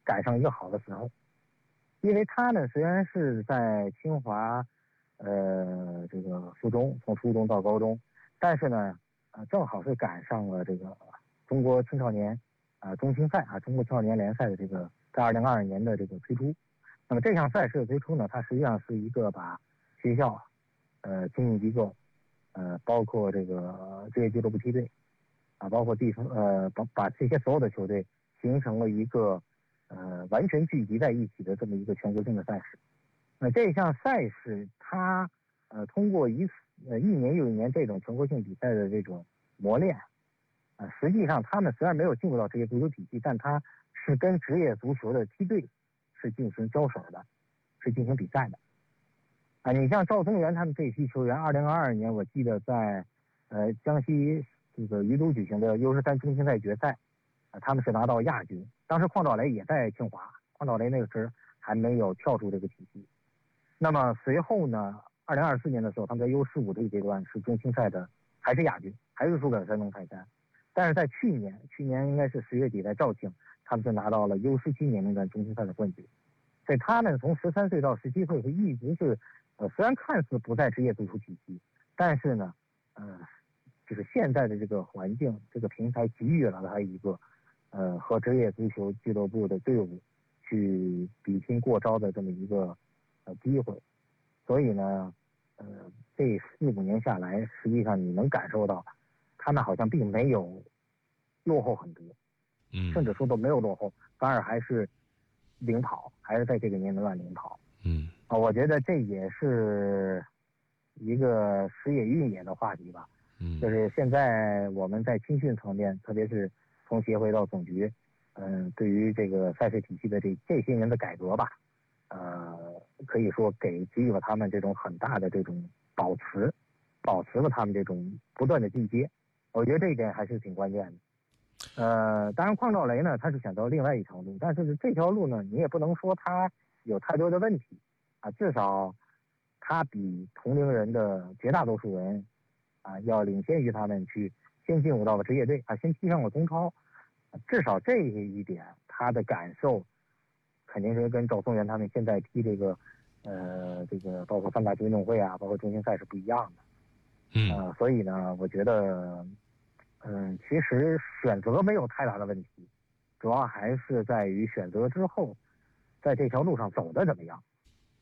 赶上一个好的时候。因为他呢虽然是在清华这个附中，从初中到高中，但是呢正好是赶上了这个中国青少年中青赛中国青少年联赛的这个在2022年的这个推出。那么这项赛事的推出呢，它实际上是一个把学校经营机构包括这个职业俱乐部梯队包括地方把这些所有的球队形成了一个完全聚集在一起的这么一个全国性的赛事。那这项赛事它通过一年又一年这种全国性比赛的这种磨练实际上他们虽然没有进入到职业足球体系，但它是跟职业足球的梯队是进行交手的，是进行比赛的你像赵宗元他们这批球员，2022年我记得在江西这个余都举行的U13中青赛决赛他们是拿到亚军。当时邝兆雷也在清华，邝兆雷那个时还没有跳出这个体系。那么随后呢，2024年的时候，他们在 U15 这个阶段是中青赛的还是亚军，还是输给了山东泰山。但是在去年应该是10月底在肇庆，他们就拿到了 U17 年龄段中青赛的冠军。所以他们从13岁到17岁是一直是虽然看似不在职业足球体系，但是呢就是现在的这个环境，这个平台给予了他一个和职业足球俱乐部的队伍去比拼过招的这么一个机会。所以呢这4-5年下来，实际上你能感受到他们好像并没有落后很多甚至说都没有落后，反而还是领跑，还是在这个年龄段领跑。我觉得这也是一个时也运也的话题吧。就是现在我们在青训层面，特别是从协会到总局对于这个赛事体系的这些年的改革吧可以说给予了他们这种很大的这种保持了他们这种不断的进阶。我觉得这一点还是挺关键的。当然邝兆雷呢他是选择另外一条路，但是这条路呢你也不能说他有太多的问题至少他比同龄人的绝大多数人要领先于他们去先进入到了职业队先踢上了中超。至少这一点他的感受肯定是跟赵宗元他们现在踢这个包括3大运动会包括中青赛是不一样的。所以呢我觉得其实选择没有太大的问题，主要还是在于选择之后在这条路上走的怎么样。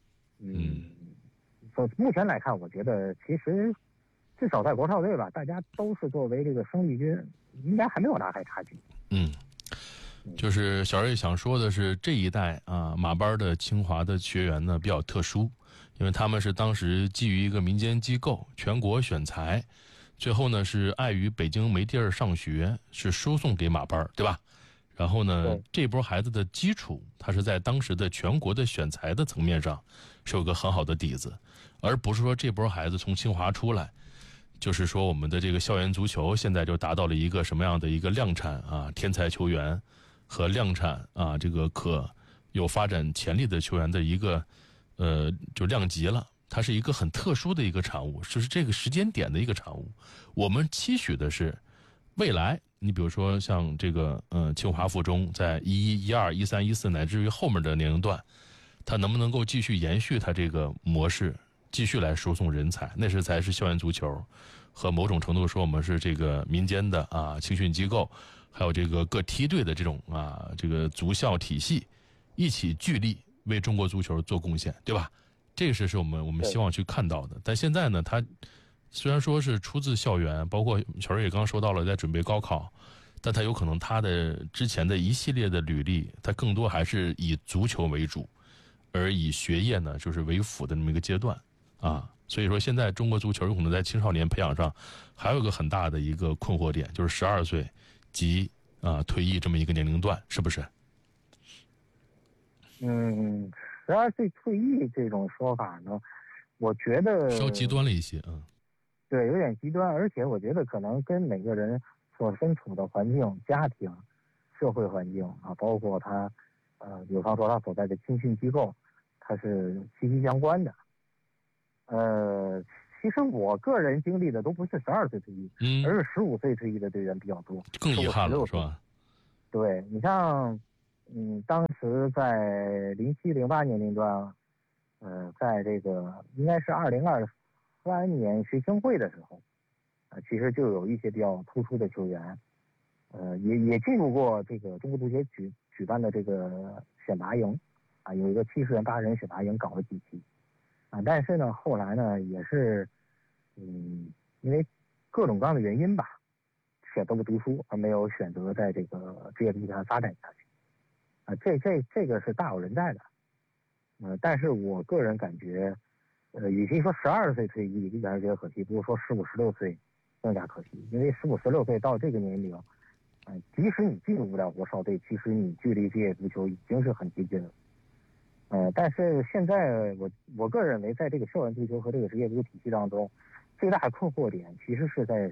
目前来看，我觉得其实至少在国少队吧，大家都是作为这个生力军，应该还没有大概差距。 就是小瑞想说的是，这一代马班的清华的学员呢比较特殊，因为他们是当时基于一个民间机构全国选材，最后呢是碍于北京没地儿上学，是输送给马班，对吧？然后呢这波孩子的基础他是在当时的全国的选材的层面上是有个很好的底子，而不是说这波孩子从清华出来就是说我们的这个校园足球现在就达到了一个什么样的一个量产天才球员和量产这个可有发展潜力的球员的一个就量级了。它是一个很特殊的一个产物，就是这个时间点的一个产物。我们期许的是未来，你比如说像这个清华附中在11、12、13、14乃至于后面的年龄段，它能不能够继续延续它这个模式，继续来输送人才，那是才是校园足球和某种程度说我们是这个民间的青训机构，还有这个各梯队的这种这个足校体系一起聚力为中国足球做贡献，对吧？这个是我们希望去看到的。但现在呢，它虽然说是出自校园，包括小瑞也刚说到了在准备高考，但它有可能它的之前的一系列的履历，它更多还是以足球为主，而以学业呢就是为辅的那么一个阶段所以说现在中国足球有可能在青少年培养上还有一个很大的一个困惑点，就是12岁及退役这么一个年龄段，是不是 ？12岁退役这种说法呢，我觉得稍极端了一些对，有点极端，而且我觉得可能跟每个人所身处的环境、家庭、社会环境包括他比方说他所在的青训机构，它是息息相关的。其实我个人经历的都不是12岁退役，而是15岁退役的队员比较多， 更遗憾了，是吧？ 对，你像当时在07、08年龄段，在这个应该是2023年学青会的时候，其实就有一些比较突出的球员，也进入过这个中国足协举办的这个选拔营，有一个70人、80人选拔营搞了几期，但是呢，后来呢也是，因为各种各样的原因吧，选择了读书，而没有选择在这个职业足球上发展下去。这个是大有人在的。但是我个人感觉，与其说12岁退役还是觉得可惜，不如说15、16岁更加可惜。因为15、16岁到这个年龄，即使你进入不了国少队，其实你距离职业足球已经是很接近了。但是现在我个人认为，在这个校园足球和这个职业足球体系当中，最大的困惑点其实是在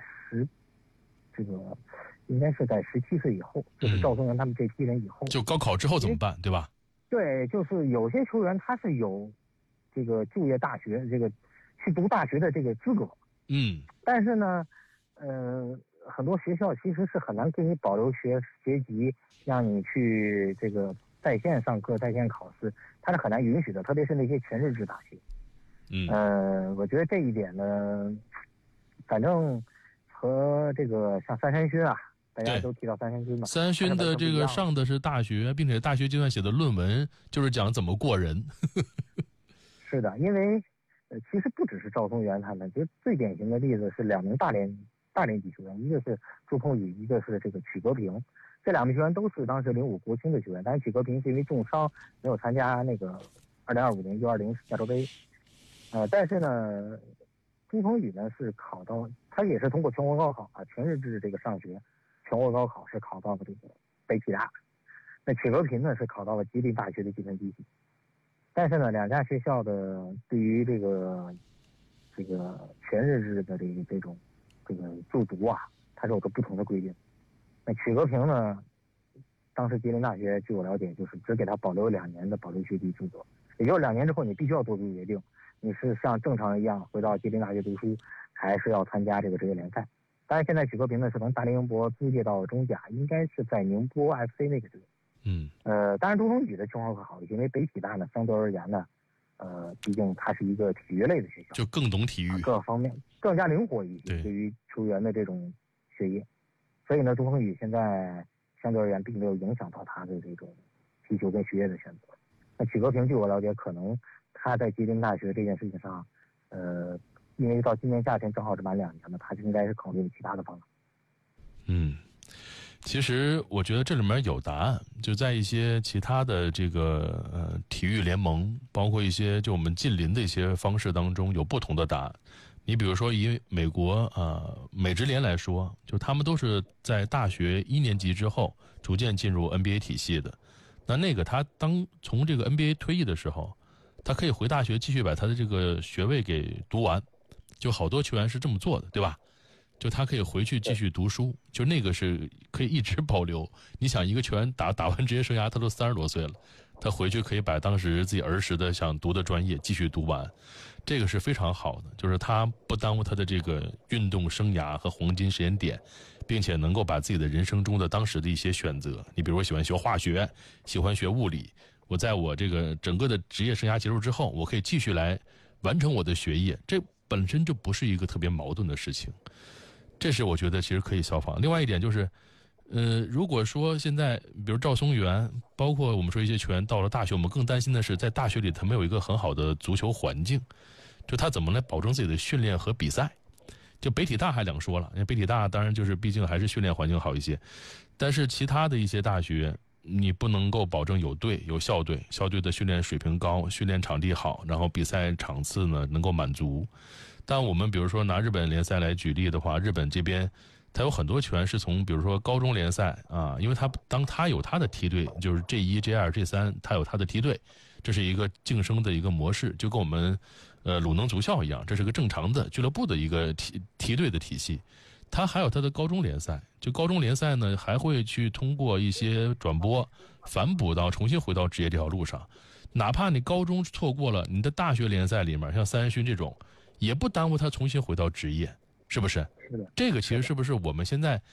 应该是在17岁以后，就是赵宗元他们这批人以后， 就高考之后怎么办，对吧？ 对，就是有些球员他是有这个就业大学这个去读大学的这个资格，但是呢，很多学校其实是很难给你保留学籍，让你去这个在线上课、在线考试，它是很难允许的，特别是那些全日制大学。我觉得这一点呢，反正和这个像三山勋啊。大家都提到三山勋嘛， 三山勋的这个上的是大学，并且大学阶段写的论文就是讲怎么过人。 是的，因为其实不只是赵宗元他们，就最典型的例子是2名大连级球员，一个是朱鹏宇，一个是这个曲格平。这2名球员都是当时05国青的球员，但是曲格平是因为重伤没有参加那个2025年U20亚洲杯。但是呢，朱鹏宇呢是考到，他也是通过全国高考全日制这个上学。全国高考是考到了这个北体大，那曲格平呢是考到了吉林大学的计算机系。但是呢，两家学校的对于这个全日制的这种就读它是有个不同的规定。那曲格平呢，当时吉林大学据我了解就是只给他保留2年的保留学籍资格，也就是2年之后你必须要做出决定，你是像正常人一样回到吉林大学读书，还是要参加这个职业联赛。当然，现在曲格平呢是从大连宁波租借到中甲，应该是在宁波 FC 那个队。当然朱鹏宇的情况会好一些，因为北体大呢相对而言呢，毕竟它是一个体育类的学校， 就更懂体育， 各方面更加灵活一些，对于球员的这种学业。所以呢，朱鹏宇现在相对而言并没有影响到他的这种踢球跟学业的选择。那曲格平据我了解，可能他在吉林大学这件事情上，因为到今年夏天正好是满2年了，他就应该是考虑其他的方案。 其实我觉得这里面有答案，就在一些其他的这个体育联盟，包括一些就我们近邻的一些方式当中有不同的答案。你比如说以美国美职联来说，就他们都是在大学1年级之后逐渐进入 NBA 体系的。那个他从这个 NBA 退役的时候，他可以回大学继续把他的这个学位给读完。就好多球员是这么做的，对吧？就他可以回去继续读书，就那个是可以一直保留。你想，一个球员打完职业生涯，他都30多岁了，他回去可以把当时自己儿时的想读的专业继续读完，这个是非常好的。就是他不耽误他的这个运动生涯和黄金时间点，并且能够把自己的人生中的当时的一些选择，你比如我喜欢学化学，喜欢学物理，我在我这个整个的职业生涯结束之后，我可以继续来完成我的学业，这本身就不是一个特别矛盾的事情，这是我觉得其实可以效仿。另外一点就是，如果说现在比如赵松元，包括我们说一些球员到了大学，我们更担心的是在大学里他没有一个很好的足球环境，就他怎么来保证自己的训练和比赛。就北体大还两说了，因为北体大当然就是毕竟还是训练环境好一些，但是其他的一些大学，你不能够保证有校队的训练水平高，训练场地好，然后比赛场次呢能够满足。但我们比如说拿日本联赛来举例的话，日本这边他有很多球员是从比如说高中联赛因为他有他的梯队，就是 J1、J2、J3，他有他的梯队，这是一个晋升的一个模式，就跟我们鲁能足校一样，这是个正常的俱乐部的一个梯队的体系。他还有他的高中联赛，就高中联赛呢还会去通过一些转播反哺到重新回到职业这条路上。哪怕你高中错过了，你的大学联赛里面像三勋这种，也不耽误他重新回到职业，是不是？ 是的。 这个其实是不是我们现在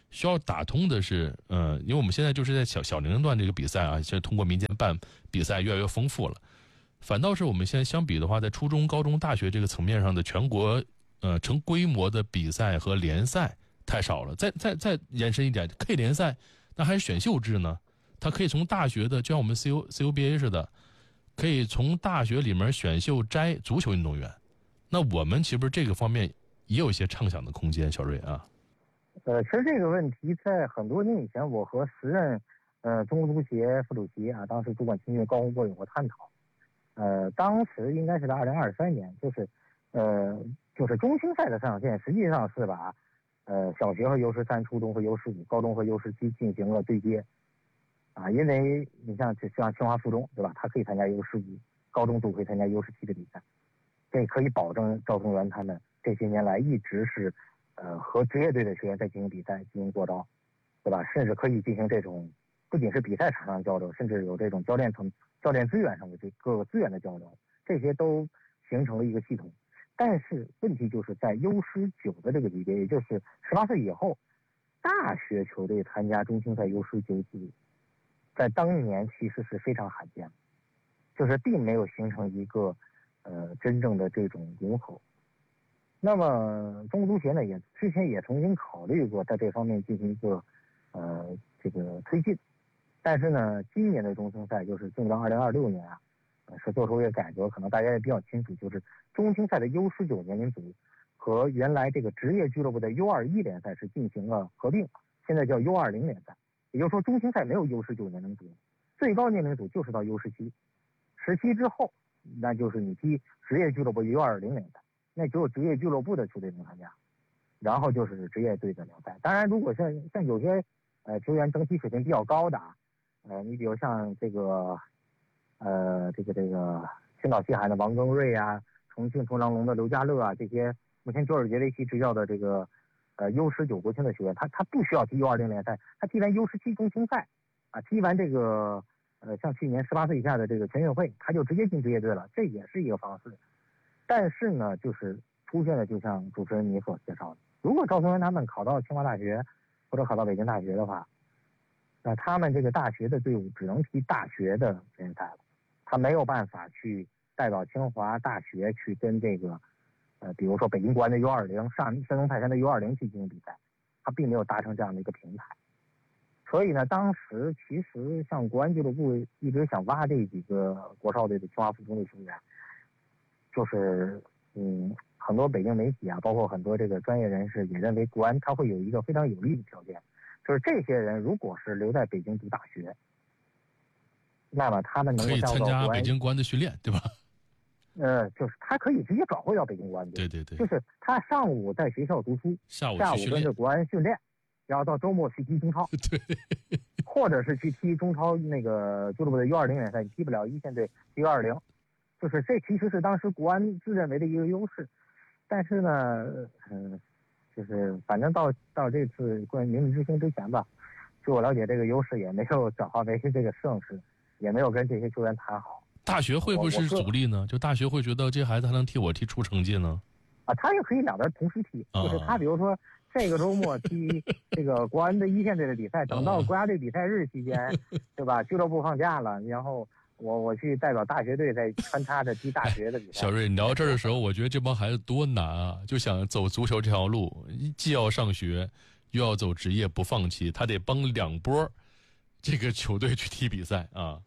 需要打通的是，因为我们现在就是在小龄段这个比赛啊，现在通过民间办比赛越来越丰富了。反倒是我们现在相比的话，在初中、高中、大学这个层面上的全国成规模的比赛和联赛太少了。再延伸一点 ，K 联赛那还是选秀制呢，它可以从大学的，就像我们 CUBA 似的，可以从大学里面选秀摘足球运动员。那我们其实这个方面也有一些畅想的空间，小瑞啊。 其实这个问题在很多年以前，我和时任中国足协副主席啊，当时主管青训高洪波有过探讨。当时应该是在2023年，就是中青赛的上线，实际上是把小学和 U13、初中和 U15、高中和 U17进行了对接。啊，因为你像清华附中对吧，它可以参加 U15，高中都可以参加 U17的比赛，这可以保证赵宗元他们这些年来一直是和职业队的学员在进行比赛、进行过招，对吧？甚至可以进行这种不仅是比赛场上交流，甚至有这种教练资源上的各个资源的交流，这些都形成了一个系统。但是问题就是在 U19的这个级别，也就是18岁以后，大学球队参加中青赛 U19级，在当年其实是非常罕见的，就是并没有形成一个真正的这种融合。那么中国足协呢，之前也曾经考虑过在这方面进行一个这个推进，但是呢，今年的中青赛就是进入到2026年啊，是做出一个改革，可能大家也比较清楚，就是中青赛的 U19年龄组和原来这个职业俱乐部的 U21联赛是进行了合并，现在叫 U20联赛。也就是说，中青赛没有 U19年龄组，最高年龄组就是到 U17，17之后，那就是你踢职业俱乐部 U20联赛，那只有职业俱乐部的球队能参加，然后就是职业队的联赛。当然，如果像有些球员整体水平比较高的，你比如像这个青岛西海的王庚瑞啊，重庆冲浪龙的刘家乐啊，这些目前佐尔杰维奇执教的这个U19国青的球员，他不需要踢 U20联赛，他踢完 U17中青赛啊，踢完这个像去年18岁以下的这个全运会，他就直接进职业队了，这也是一个方式。但是呢，就是出现了就像主持人你所介绍的，如果赵宗元他们考到清华大学或者考到北京大学的话，那他们这个大学的队伍只能踢大学的联赛了，他没有办法去代表清华大学去跟这个比如说北京国安的 U20、山东泰山的 U20去进行比赛，他并没有达成这样的一个平台。所以呢，当时其实像国安俱乐部一直想挖这几个国少队的清华附中的球员，就是很多北京媒体啊，包括很多这个专业人士也认为国安他会有一个非常有利的条件，就是这些人如果是留在北京读大学，那么他们能够可以参加北京国安的训练，对吧？ 就是他可以直接转会到北京国安队， 对， 就是他上午在学校读书， 下午跟着国安训练，然后到周末去踢中超， 对， 或者是去踢中超那个俱乐部的 U20联赛，你踢不了一线队踢 U20，就是这其实是当时国安自认为的一个优势。但是呢，就是反正到这次关于明日之星之前吧，据我了解，这个优势也没有转化为这个盛世，也没有跟这些球员谈好。 大学会不会是阻力呢？就大学会觉得这孩子还能替我踢出成绩呢？ 啊，他也可以两边同时踢，就是他比如说这个周末踢这个国安的一线队的比赛，等到国家队比赛日期间，对吧？俱乐部放假了，然后我去代表大学队再穿插着踢大学的比赛。 小瑞，你聊这儿的时候，我觉得这帮孩子多难啊！就想走足球这条路，既要上学，又要走职业，不放弃，他得帮两波这个球队去踢比赛啊。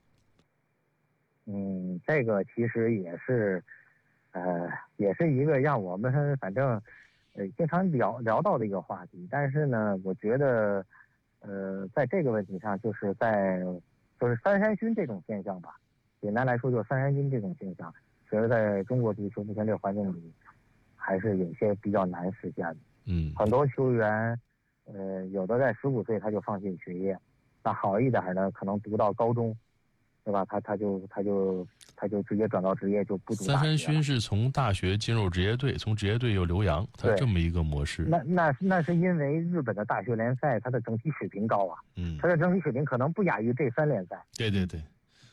这个其实也是一个让我们反正经常聊到的一个话题。但是呢，我觉得在这个问题上，就是三山军这种现象吧，简单来说就是三山军这种现象，其实在中国足球目前这个环境里，还是有些比较难实现的。很多球员有的在15岁他就放弃学业，那好一点呢，可能读到高中，对吧？他就直接转到职业，就不读大学了。 三山勋是从大学进入职业队，从职业队又留洋，他这么一个模式。 那是因为日本的大学联赛它的整体水平高啊，它的整体水平可能不亚于这3联赛。 对，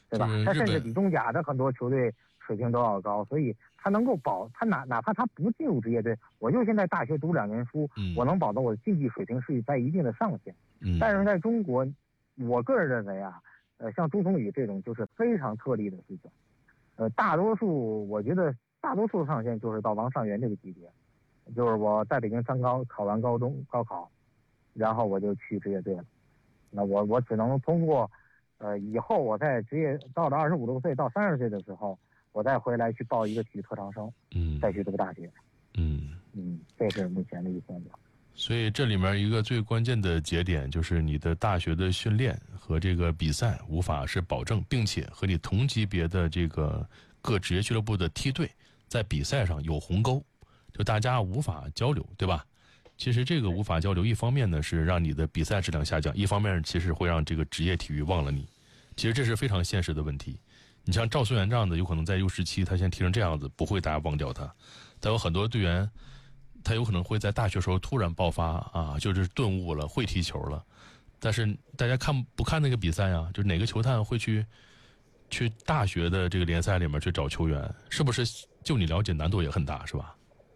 对吧？他甚至比中甲的很多球队水平都要高，所以他能够哪怕他不进入职业队，我就现在大学读2年书，我能保证我的竞技水平是在一定的上限。但是在中国，我个人认为啊，像朱逢宇这种就是非常特例的事情。我觉得大多数上限就是到王上元这个级别，就是我在北京三高考完高考，然后我就去职业队了。那我只能通过，以后我在职业到了25、6岁到30岁的时候，我再回来去报一个体育特长生，再去这个大学。这是目前的一个现状。 所以这里面一个最关键的节点就是你的大学的训练和这个比赛无法是保证，并且和你同级别的这个各职业俱乐部的梯队在比赛上有鸿沟，就大家无法交流，对吧？其实这个无法交流，一方面呢是让你的比赛质量下降，一方面其实会让这个职业体育忘了你。其实这是非常现实的问题。你像赵松元这样的，有可能在U17他先踢成这样子，不会大家忘掉他。但有很多队员，他有可能会在大学时候突然爆发啊，就是顿悟了，会踢球了。但是大家不看那个比赛啊？就是哪个球探会去大学的这个联赛里面去找球员？是不是？就你了解，难度也很大，是吧？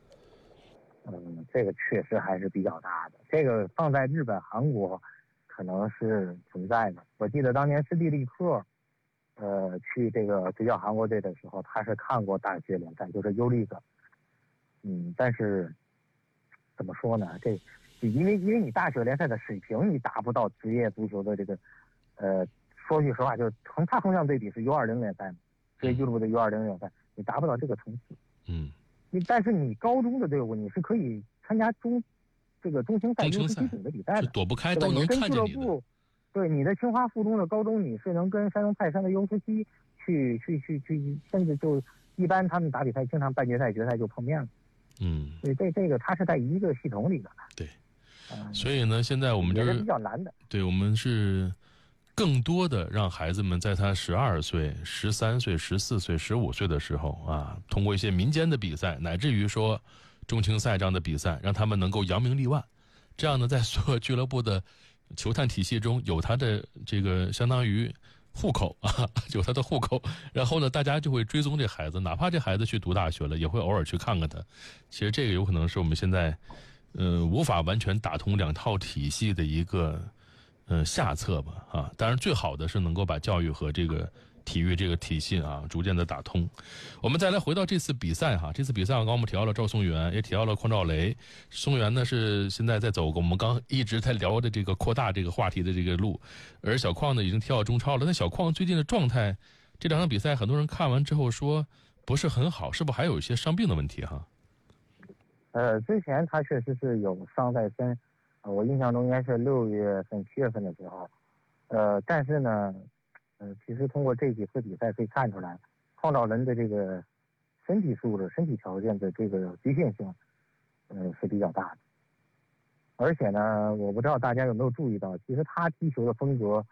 这个确实还是比较大的。这个放在日本、韩国，可能是存在的。我记得当年斯蒂利克，去这个执教韩国队的时候，他是看过大学联赛，就是 U-League。但是怎么说呢？因为你大学联赛的水平你达不到职业足球的这个，说句实话，就是他横向对比是 U20联赛嘛，职业俱乐部的 U20联赛，你达不到这个层次。但是你高中的队伍你是可以参加中青赛 U17组的比赛的， 躲不开都能看见你的。 对，你的清华附中的高中你是能跟山东泰山的 U17去，甚至就一般他们打比赛经常半决赛、决赛就碰面了。所以这个它是在一个系统里的。 对，所以呢，现在我们就是比较难的。 对，我们是更多的让孩子们在他12岁、13岁、14岁、15岁的时候啊，通过一些民间的比赛，乃至于说中青赛这样的比赛，让他们能够扬名立万。这样呢，在所有俱乐部的球探体系中有他的这个相当于户口啊，有他的户口，然后呢，大家就会追踪这孩子，哪怕这孩子去读大学了，也会偶尔去看看他。其实这个有可能是我们现在无法完全打通2套体系的一个下策吧啊。当然最好的是能够把教育和这个体育这个体系啊逐渐的打通。我们再来回到这次比赛哈，这次比赛刚刚我们提到了赵松元，也提到了匡兆雷。松元呢是现在在走我们刚一直在聊的这个扩大这个话题的这个路，而小匡呢已经踢到中超了。那小匡最近的状态，这2场比赛很多人看完之后说不是很好，是不是还有一些伤病的问题哈？ 之前他确实是有伤在身，我印象中应该是6月份、7月份的时候，但是呢，其实通过这几次比赛可以看出来，匡兆伦的这个身体素质、身体条件的这个局限性，是比较大的。而且呢，我不知道大家有没有注意到，其实他踢球的风格，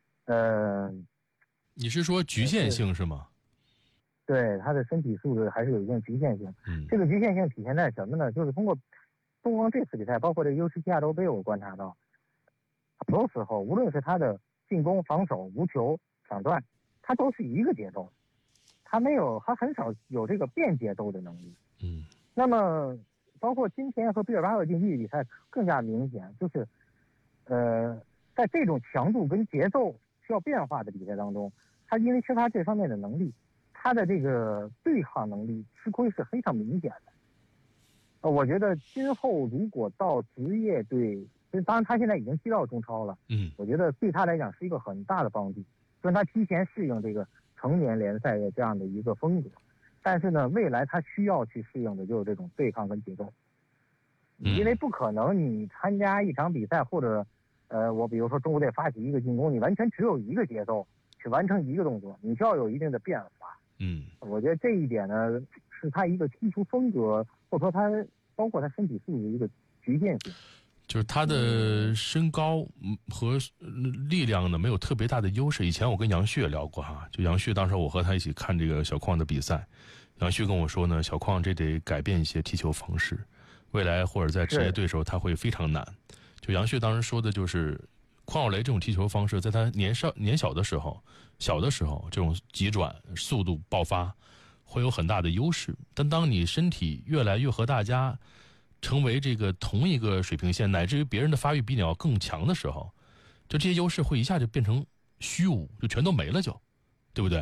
你是说局限性是吗？ 对，他的身体素质还是有一定局限性。这个局限性体现在什么呢？就是通过东方这次比赛，包括这个 U17亚洲杯，我观察到，很多时候无论是他的进攻、防守、无球、抢断，他都是一个节奏，他很少有这个变节奏的能力。那么包括今天和毕尔巴鄂竞技比赛更加明显，就是在这种强度跟节奏需要变化的比赛当中，他因为缺乏这方面的能力，他的这个对抗能力吃亏是非常明显的。我觉得今后如果到职业队，当然他现在已经踢到中超了，我觉得对他来讲是一个很大的帮助，就是他提前适应这个成年联赛的这样的一个风格。但是呢，未来他需要去适应的就是这种对抗跟节奏，因为不可能你参加一场比赛或者我比如说中国队发起一个进攻，你完全只有一个节奏去完成一个动作，你需要有一定的变化。我觉得这一点呢是他一个踢球风格，或者说他包括他身体素质的一个局限性。 就是他的身高和力量呢没有特别大的优势。以前我跟杨旭也聊过哈，就杨旭当时我和他一起看这个小匡的比赛，杨旭跟我说呢，小匡这得改变一些踢球方式，未来或者在职业对手他会非常难。就杨旭当时说的就是匡浩雷这种踢球方式，在他年小的时候，这种急转速度爆发会有很大的优势。但当你身体越来越和大家成为这个同一个水平线，乃至于别人的发育比你要更强的时候，就这些优势会一下就变成虚无，就全都没了就，对不对？